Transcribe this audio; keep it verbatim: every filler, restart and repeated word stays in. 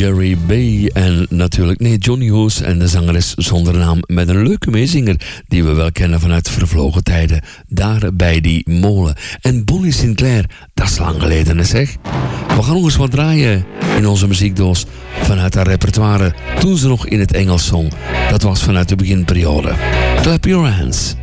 Jerry B. En natuurlijk, nee, Johnny Hoes en de zangeres zonder naam met een leuke meezinger die we wel kennen vanuit vervlogen tijden. Daar bij die molen. En Bonnie Sinclair, dat is lang geleden, hè, zeg. We gaan nog eens wat draaien in onze muziekdoos vanuit haar repertoire toen ze nog in het Engels zong. Dat was vanuit de beginperiode. Clap your hands.